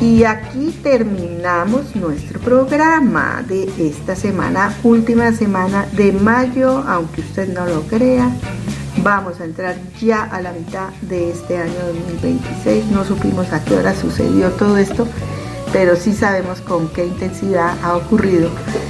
Y aquí terminamos nuestro programa de esta semana, última semana de mayo, aunque usted no lo crea. Vamos a entrar ya a la mitad de este año 2026. No supimos a qué hora sucedió todo esto, pero sí sabemos con qué intensidad han ocurrido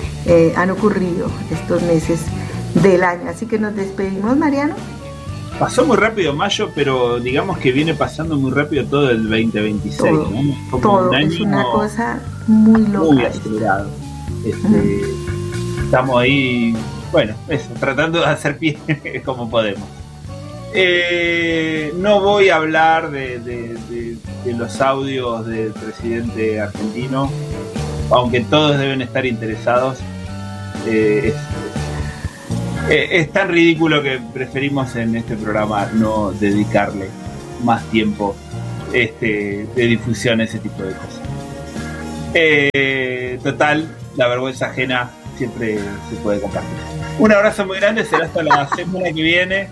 estos meses del año. Así que nos despedimos, Mariano. Pasó muy rápido mayo, pero digamos que viene pasando muy rápido todo el 2026, todo, ¿no? Como todo un año es una cosa muy loca. Muy acelerado. Estamos ahí, bueno, eso, tratando de hacer pie como podemos. No voy a hablar de los audios del presidente argentino, aunque todos deben estar interesados. Es tan ridículo que preferimos en este programa no dedicarle más tiempo de difusión a ese tipo de cosas. Total, la vergüenza ajena siempre se puede compartir. Un abrazo muy grande, será hasta la semana que viene.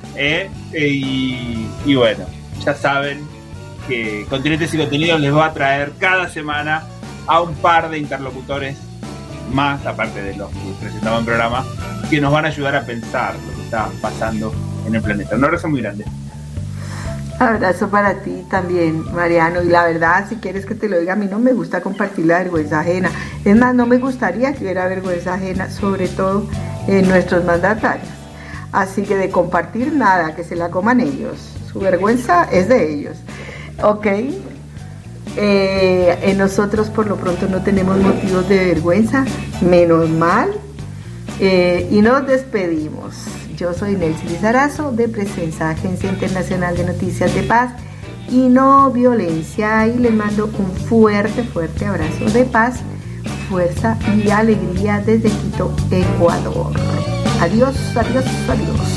Y bueno, ya saben que Continentes y Contenidos les va a traer cada semana a un par de interlocutores más, aparte de los que presentamos en programa, que nos van a ayudar a pensar lo que está pasando en el planeta. Un abrazo muy grande. Abrazo para ti también, Mariano. Y la verdad, si quieres que te lo diga, a mí no me gusta compartir la vergüenza ajena. Es más, no me gustaría que hubiera vergüenza ajena, sobre todo en nuestros mandatarios. Así que de compartir nada, que se la coman ellos. Su vergüenza es de ellos. ¿Ok? Nosotros por lo pronto no tenemos motivos de vergüenza, menos mal. Y nos despedimos. Yo soy Nelcy Lizarazo, de Presencia, Agencia Internacional de Noticias de Paz y No Violencia, y les mando un fuerte abrazo de paz, fuerza y alegría desde Quito, Ecuador. Adiós.